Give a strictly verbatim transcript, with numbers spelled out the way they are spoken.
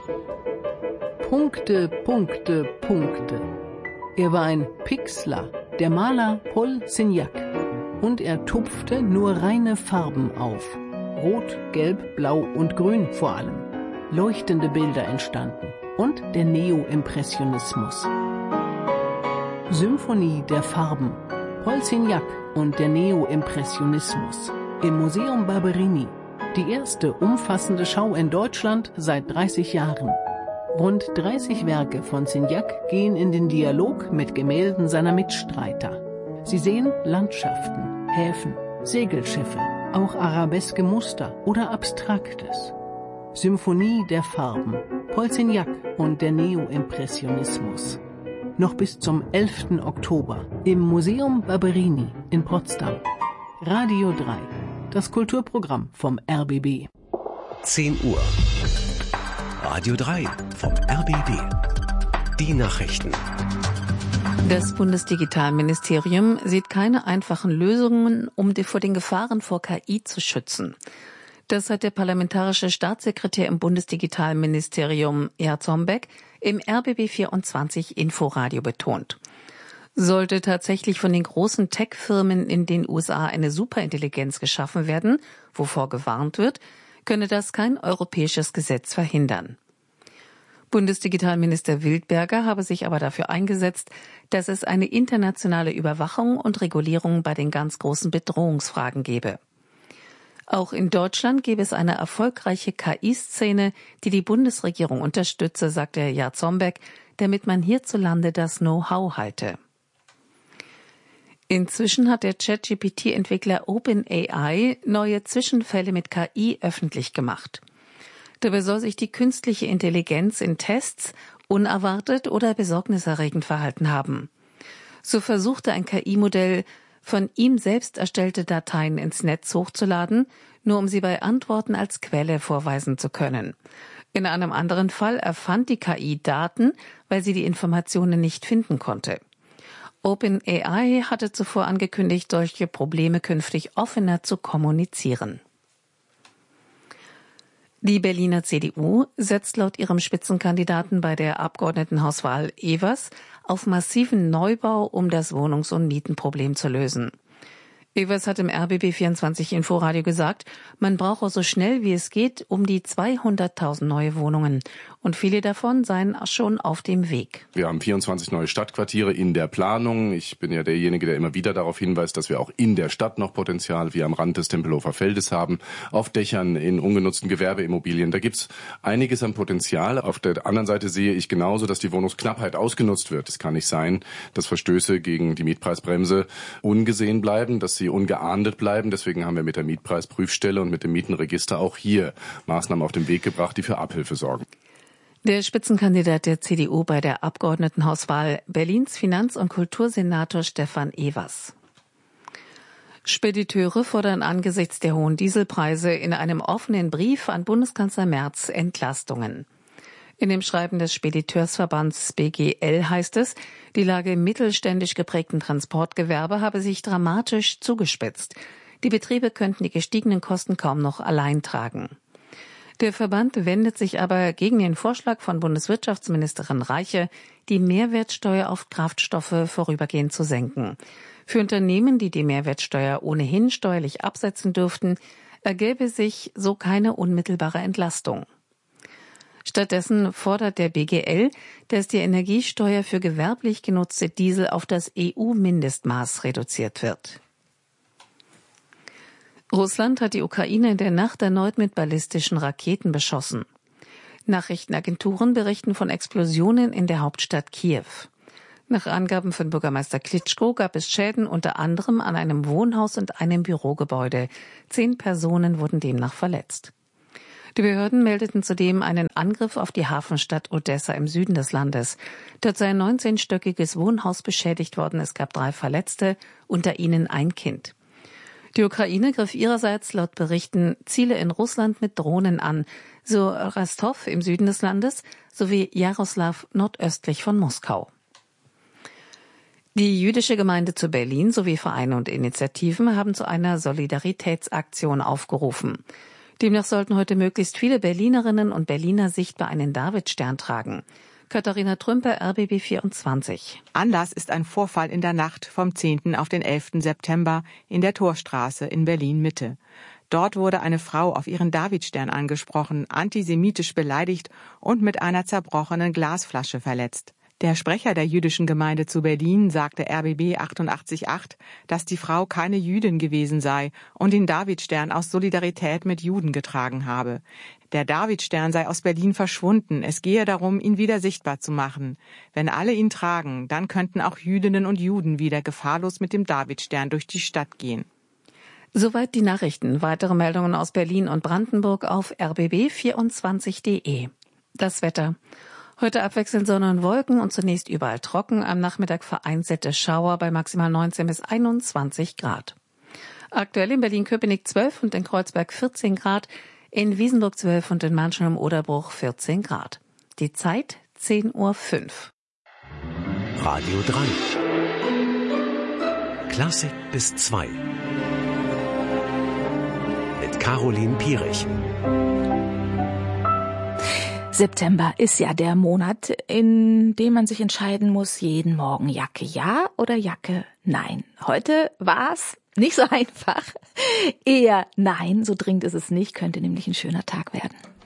Punkte, Punkte, Punkte. Er war ein Pixler, der Maler Paul Signac. Und er tupfte nur reine Farben auf. Rot, Gelb, Blau und Grün vor allem. Leuchtende Bilder entstanden. Und der Neo-Impressionismus. Symphonie der Farben. Paul Signac und der Neo-Impressionismus. Im Museum Barberini. Die erste umfassende Schau in Deutschland seit dreißig Jahren. Rund dreißig Werke von Signac gehen in den Dialog mit Gemälden seiner Mitstreiter. Sie sehen Landschaften, Häfen, Segelschiffe, auch arabeske Muster oder Abstraktes. Symphonie der Farben. Paul Signac und der Neo-Impressionismus. Noch bis zum elften Oktober im Museum Barberini in Potsdam. Radio drei, das Kulturprogramm vom R B B. zehn Uhr. Radio drei vom R B B. Die Nachrichten. Das Bundesdigitalministerium sieht keine einfachen Lösungen, um vor den Gefahren vor K I zu schützen. Das hat der parlamentarische Staatssekretär im Bundesdigitalministerium Jarzombeck im R B B vierundzwanzig Inforadio betont. Sollte tatsächlich von den großen Tech-Firmen in den U S A eine Superintelligenz geschaffen werden, wovor gewarnt wird, könne das kein europäisches Gesetz verhindern. Bundesdigitalminister Wildberger habe sich aber dafür eingesetzt, dass es eine internationale Überwachung und Regulierung bei den ganz großen Bedrohungsfragen gebe. Auch in Deutschland gäbe es eine erfolgreiche K I-Szene, die die Bundesregierung unterstütze, sagte Herr Jarzombeck, damit man hierzulande das Know-how halte. Inzwischen hat der Chat-G P T-Entwickler OpenAI neue Zwischenfälle mit K I öffentlich gemacht. Dabei soll sich die künstliche Intelligenz in Tests unerwartet oder besorgniserregend verhalten haben. So versuchte ein K I-Modell, von ihm selbst erstellte Dateien ins Netz hochzuladen, nur um sie bei Antworten als Quelle vorweisen zu können. In einem anderen Fall erfand die K I Daten, weil sie die Informationen nicht finden konnte. OpenAI hatte zuvor angekündigt, solche Probleme künftig offener zu kommunizieren. Die Berliner C D U setzt laut ihrem Spitzenkandidaten bei der Abgeordnetenhauswahl Evers auf massiven Neubau, um das Wohnungs- und Mietenproblem zu lösen. Evers hat im R B B vierundzwanzig Inforadio gesagt, man brauche so schnell wie es geht um die zweihunderttausend neue Wohnungen. Und viele davon seien schon auf dem Weg. Wir haben vierundzwanzig neue Stadtquartiere in der Planung. Ich bin ja derjenige, der immer wieder darauf hinweist, dass wir auch in der Stadt noch Potenzial wie am Rand des Tempelhofer Feldes haben, auf Dächern, in ungenutzten Gewerbeimmobilien. Da gibt's einiges an Potenzial. Auf der anderen Seite sehe ich genauso, dass die Wohnungsknappheit ausgenutzt wird. Es kann nicht sein, dass Verstöße gegen die Mietpreisbremse ungesehen bleiben, dass sie ungeahndet bleiben. Deswegen haben wir mit der Mietpreisprüfstelle und mit dem Mietenregister auch hier Maßnahmen auf den Weg gebracht, die für Abhilfe sorgen. Der Spitzenkandidat der C D U bei der Abgeordnetenhauswahl, Berlins Finanz- und Kultursenator Stefan Evers. Spediteure fordern angesichts der hohen Dieselpreise in einem offenen Brief an Bundeskanzler Merz Entlastungen. In dem Schreiben des Spediteursverbands B G L heißt es, die Lage im mittelständisch geprägten Transportgewerbe habe sich dramatisch zugespitzt. Die Betriebe könnten die gestiegenen Kosten kaum noch allein tragen. Der Verband wendet sich aber gegen den Vorschlag von Bundeswirtschaftsministerin Reiche, die Mehrwertsteuer auf Kraftstoffe vorübergehend zu senken. Für Unternehmen, die die Mehrwertsteuer ohnehin steuerlich absetzen dürften, ergäbe sich so keine unmittelbare Entlastung. Stattdessen fordert der B G L, dass die Energiesteuer für gewerblich genutzte Diesel auf das E U-Mindestmaß reduziert wird. Russland hat die Ukraine in der Nacht erneut mit ballistischen Raketen beschossen. Nachrichtenagenturen berichten von Explosionen in der Hauptstadt Kiew. Nach Angaben von Bürgermeister Klitschko gab es Schäden unter anderem an einem Wohnhaus und einem Bürogebäude. Zehn Personen wurden demnach verletzt. Die Behörden meldeten zudem einen Angriff auf die Hafenstadt Odessa im Süden des Landes. Dort sei ein neunzehnstöckiges Wohnhaus beschädigt worden. Es gab drei Verletzte, unter ihnen ein Kind. Die Ukraine griff ihrerseits laut Berichten Ziele in Russland mit Drohnen an, so Rostov im Süden des Landes sowie Jaroslaw nordöstlich von Moskau. Die jüdische Gemeinde zu Berlin sowie Vereine und Initiativen haben zu einer Solidaritätsaktion aufgerufen. Demnach sollten heute möglichst viele Berlinerinnen und Berliner sichtbar einen Davidstern tragen. Katharina Trümper, R B B vierundzwanzig. Anlass ist ein Vorfall in der Nacht vom zehnten auf den elften September in der Torstraße in Berlin-Mitte. Dort wurde eine Frau auf ihren Davidstern angesprochen, antisemitisch beleidigt und mit einer zerbrochenen Glasflasche verletzt. Der Sprecher der jüdischen Gemeinde zu Berlin sagte R B B achtundachtzig Komma acht, dass die Frau keine Jüdin gewesen sei und den Davidstern aus Solidarität mit Juden getragen habe. Der Davidstern sei aus Berlin verschwunden. Es gehe darum, ihn wieder sichtbar zu machen. Wenn alle ihn tragen, dann könnten auch Jüdinnen und Juden wieder gefahrlos mit dem Davidstern durch die Stadt gehen. Soweit die Nachrichten. Weitere Meldungen aus Berlin und Brandenburg auf r b b vierundzwanzig punkt de. Das Wetter. Heute abwechselnd Sonne und Wolken und zunächst überall trocken. Am Nachmittag vereinzelte Schauer bei maximal neunzehn bis einundzwanzig Grad. Aktuell in Berlin-Köpenick zwölf und in Kreuzberg vierzehn Grad, in Wiesenburg zwölf und in Manschen im Oderbruch vierzehn Grad. Die Zeit zehn Uhr fünf. Radio drei. Klassik bis zwei. Mit Caroline Pierich. September ist ja der Monat, in dem man sich entscheiden muss, jeden Morgen Jacke ja oder Jacke nein. Heute war es nicht so einfach. Eher nein, so dringend ist es nicht, könnte nämlich ein schöner Tag werden.